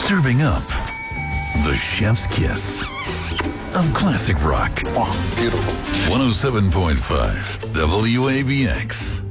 Serving up the chef's kiss of classic rock. Oh, beautiful. 107.5 WABX.